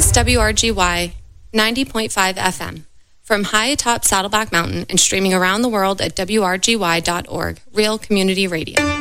is WRGY 90.5 FM. From high atop Saddleback Mountain and streaming around the world at WRGY.org, Real Community Radio.